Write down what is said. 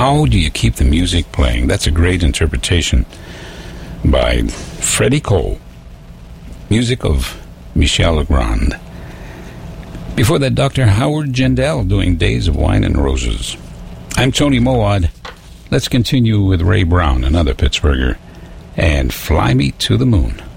How do you keep the music playing? That's a great interpretation by Freddie Cole. Music of Michel Legrand. Before that, Dr. Howard Jindal doing Days of Wine and Roses. I'm Tony Mowad. Let's continue with Ray Brown, another Pittsburgher, and Fly Me to the Moon.